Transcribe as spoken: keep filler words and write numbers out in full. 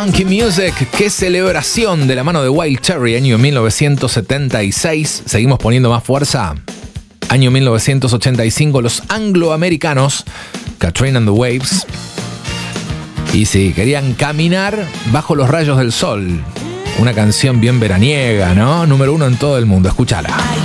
Funky Music, qué celebración de la mano de Wild Cherry, año mil novecientos setenta y seis. Seguimos poniendo más fuerza. Año mil novecientos ochenta y cinco, los angloamericanos, Katrina and the Waves. Y sí, querían caminar bajo los rayos del sol. Una canción bien veraniega, ¿no? Número uno en todo el mundo, escúchala.